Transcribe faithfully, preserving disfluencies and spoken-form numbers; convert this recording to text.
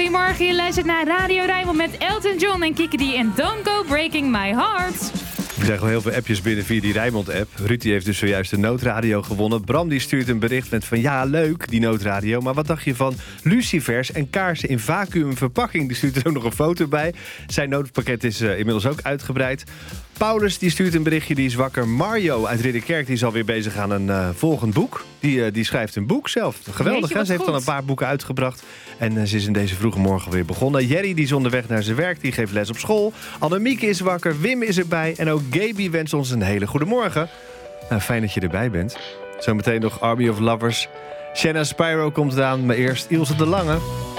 Goedemorgen, je luistert naar Radio Rijnmond met Elton John en Kiki D en Don't Go Breaking My Heart. We krijgen wel heel veel appjes binnen via die Rijnmond-app. Ruud die heeft dus zojuist de noodradio gewonnen. Bram die stuurt een bericht met van ja, leuk, die noodradio. Maar wat dacht je van lucifers en kaarsen in vacuümverpakking? Die stuurt er ook nog een foto bij. Zijn noodpakket is uh, inmiddels ook uitgebreid. Paulus die stuurt een berichtje, die is wakker. Mario uit Ridderkerk die is alweer bezig aan een uh, volgend boek. Die, uh, die schrijft een boek zelf. Geweldig, hè? Ze heeft goed. al een paar boeken uitgebracht. En uh, ze is in deze vroege morgen weer begonnen. Jerry die is onderweg naar zijn werk, die geeft les op school. Annemieke is wakker, Wim is erbij. En ook Gaby wenst ons een hele goede morgen. Nou, fijn dat je erbij bent. Zometeen nog Army of Lovers. Shanna Spyro komt eraan, maar eerst Ilse de Lange.